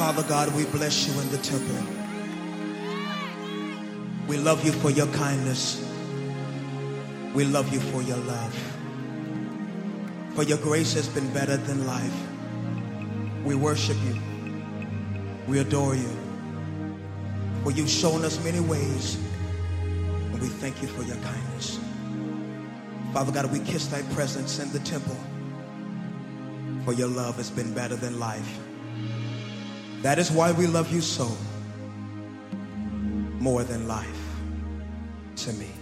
Father God, we bless you in the temple. We love you for your kindness. We love you for your love. For your grace has been better than life. We worship you. We adore you. For you've shown us many ways. And we thank you for your kindness. Father God, we kiss thy presence in the temple. For your love has been better than life. That is why we love you so. More than life to me.